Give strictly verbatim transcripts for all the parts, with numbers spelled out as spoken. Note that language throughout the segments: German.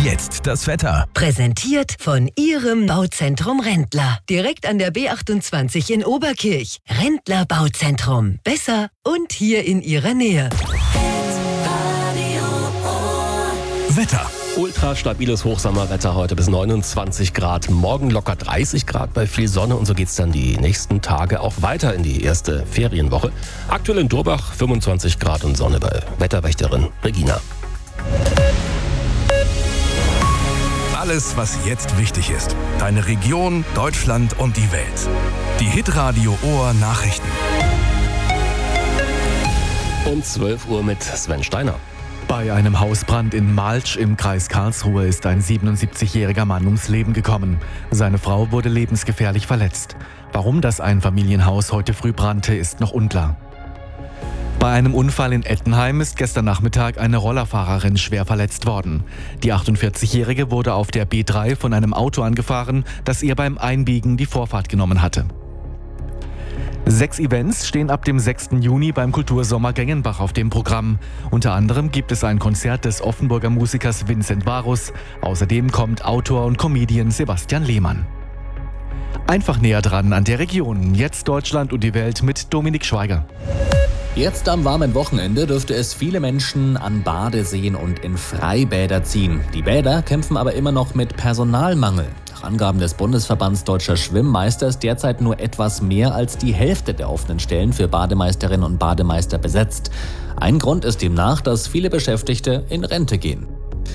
Jetzt das Wetter. Präsentiert von Ihrem Bauzentrum Rendler. Direkt an der B achtundzwanzig in Oberkirch. Rendler Bauzentrum. Besser und hier in Ihrer Nähe. Wetter. Ultra stabiles Hochsommerwetter heute bis neunundzwanzig Grad. Morgen locker dreißig Grad bei viel Sonne und so geht's dann die nächsten Tage auch weiter in die erste Ferienwoche. Aktuell in Durbach fünfundzwanzig Grad und Sonne bei Wetterwächterin Regina. Alles, was jetzt wichtig ist. Deine Region, Deutschland und die Welt. Die Hitradio Ohr Nachrichten. Um zwölf Uhr mit Sven Steiner. Bei einem Hausbrand in Maltsch im Kreis Karlsruhe ist ein siebenundsiebzigjähriger Mann ums Leben gekommen. Seine Frau wurde lebensgefährlich verletzt. Warum das Einfamilienhaus heute früh brannte, ist noch unklar. Bei einem Unfall in Ettenheim ist gestern Nachmittag eine Rollerfahrerin schwer verletzt worden. Die achtundvierzigjährige wurde auf der B drei von einem Auto angefahren, das ihr beim Einbiegen die Vorfahrt genommen hatte. Sechs Events stehen ab dem sechsten Juni beim Kultursommer Gengenbach auf dem Programm. Unter anderem gibt es ein Konzert des Offenburger Musikers Vincent Varus. Außerdem kommt Autor und Comedian Sebastian Lehmann. Einfach näher dran an der Region. Jetzt Deutschland und die Welt mit Dominik Schweiger. Jetzt am warmen Wochenende dürfte es viele Menschen an Badeseen und in Freibäder ziehen. Die Bäder kämpfen aber immer noch mit Personalmangel. Nach Angaben des Bundesverbands Deutscher Schwimmmeister ist derzeit nur etwas mehr als die Hälfte der offenen Stellen für Bademeisterinnen und Bademeister besetzt. Ein Grund ist demnach, dass viele Beschäftigte in Rente gehen.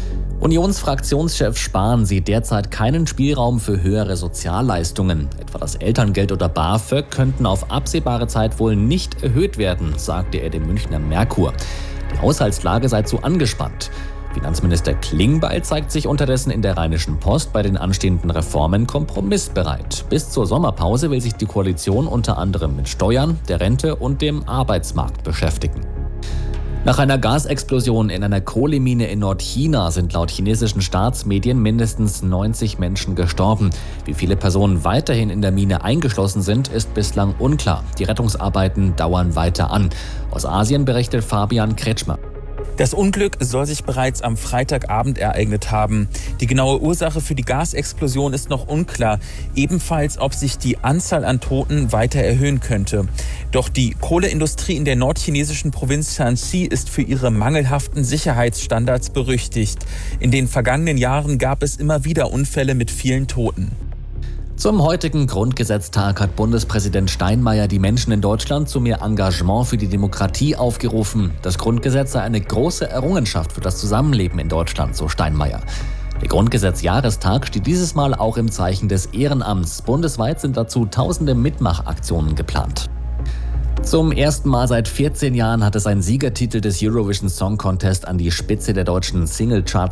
Unionsfraktionschef Spahn sieht derzeit keinen Spielraum für höhere Sozialleistungen. Etwa das Elterngeld oder BAföG könnten auf absehbare Zeit wohl nicht erhöht werden, sagte er dem Münchner Merkur. Die Haushaltslage sei zu angespannt. Finanzminister Klingbeil zeigt sich unterdessen in der Rheinischen Post bei den anstehenden Reformen kompromissbereit. Bis zur Sommerpause will sich die Koalition unter anderem mit Steuern, der Rente und dem Arbeitsmarkt beschäftigen. Nach einer Gasexplosion in einer Kohlemine in Nordchina sind laut chinesischen Staatsmedien mindestens neunzig Menschen gestorben. Wie viele Personen weiterhin in der Mine eingeschlossen sind, ist bislang unklar. Die Rettungsarbeiten dauern weiter an. Aus Asien berichtet Fabian Kretschmer. Das Unglück soll sich bereits am Freitagabend ereignet haben. Die genaue Ursache für die Gasexplosion ist noch unklar. Ebenfalls, ob sich die Anzahl an Toten weiter erhöhen könnte. Doch die Kohleindustrie in der nordchinesischen Provinz Shanxi ist für ihre mangelhaften Sicherheitsstandards berüchtigt. In den vergangenen Jahren gab es immer wieder Unfälle mit vielen Toten. Zum heutigen Grundgesetztag hat Bundespräsident Steinmeier die Menschen in Deutschland zu mehr Engagement für die Demokratie aufgerufen. Das Grundgesetz sei eine große Errungenschaft für das Zusammenleben in Deutschland, so Steinmeier. Der Grundgesetzjahrestag steht dieses Mal auch im Zeichen des Ehrenamts. Bundesweit sind dazu tausende Mitmachaktionen geplant. Zum ersten Mal seit vierzehn Jahren hat es ein Siegertitel des Eurovision Song Contest an die Spitze der deutschen Singlecharts